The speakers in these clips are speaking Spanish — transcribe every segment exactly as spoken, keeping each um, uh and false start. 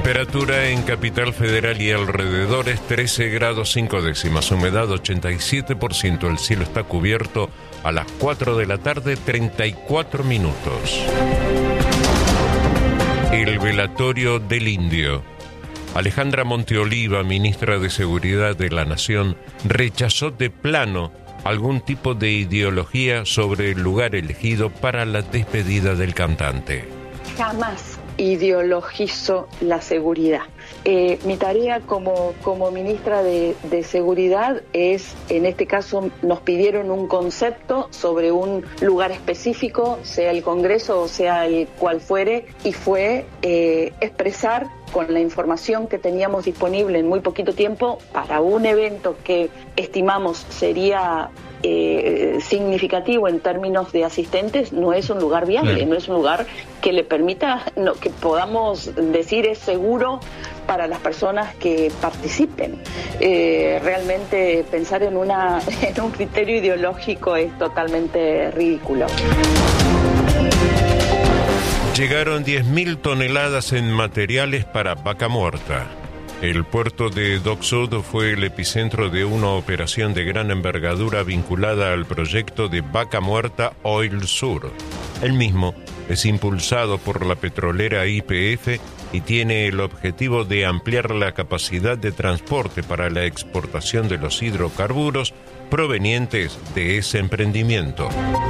Temperatura en Capital Federal y alrededores trece grados cinco décimas, humedad ochenta y siete por ciento, el cielo está cubierto a las cuatro de la tarde, treinta y cuatro minutos. El velatorio del Indio. Alejandra Monteoliva, ministra de Seguridad de la Nación, rechazó de plano algún tipo de ideología sobre el lugar elegido para la despedida del cantante. Jamás ideologizo la seguridad. Eh, mi tarea como, como ministra de, de Seguridad es, en este caso, nos pidieron un concepto sobre un lugar específico, sea el Congreso o sea el cual fuere, y fue eh, expresar con la información que teníamos disponible en muy poquito tiempo para un evento que estimamos sería Eh, significativo en términos de asistentes, no es un lugar viable, sí. no es un lugar que le permita, no, que podamos decir es seguro para las personas que participen. Eh, realmente pensar en, una, en un criterio ideológico es totalmente ridículo. Llegaron diez mil toneladas en materiales para Vaca Muerta. El puerto de Dock Sud fue el epicentro de una operación de gran envergadura vinculada al proyecto de Vaca Muerta Oil Sur. El mismo es impulsado por la petrolera Y P F y tiene el objetivo de ampliar la capacidad de transporte para la exportación de los hidrocarburos provenientes de ese emprendimiento.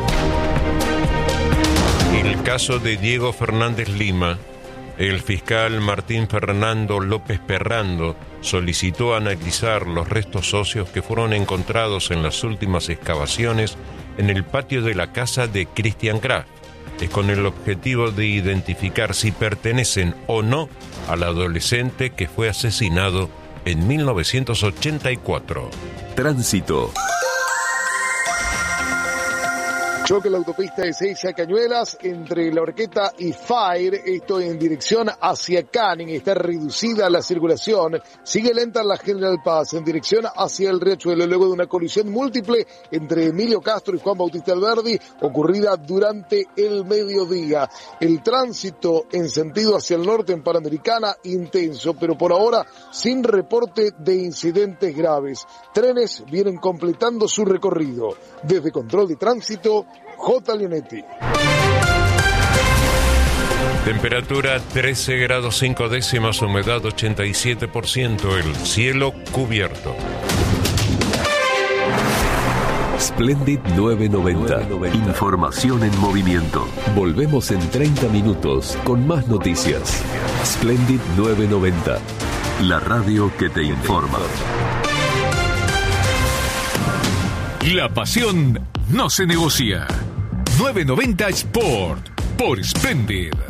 El caso de Diego Fernández Lima. El fiscal Martín Fernando López Perrando solicitó analizar los restos óseos que fueron encontrados en las últimas excavaciones en el patio de la casa de Christian Kraft. Es con el objetivo de identificar si pertenecen o no al adolescente que fue asesinado en mil novecientos ochenta y cuatro. Tránsito. Choque en la autopista de Ezeiza Cañuelas entre La Horqueta y Fire, esto en dirección hacia Canning, está reducida la circulación, sigue lenta la General Paz en dirección hacia el Riachuelo, luego de una colisión múltiple entre Emilio Castro y Juan Bautista Alberdi, ocurrida durante el mediodía. El tránsito en sentido hacia el norte en Panamericana, intenso, pero por ahora sin reporte de incidentes graves. Trenes vienen completando su recorrido. Desde Control de Tránsito, J. Leonetti. Temperatura trece grados cinco décimas, humedad ochenta y siete por ciento, el cielo cubierto. Splendid novecientos noventa. Información en movimiento. Volvemos en treinta minutos con más noticias. Splendid novecientos noventa. La radio que te informa. La pasión no se negocia. novecientos noventa Sport por Splendid.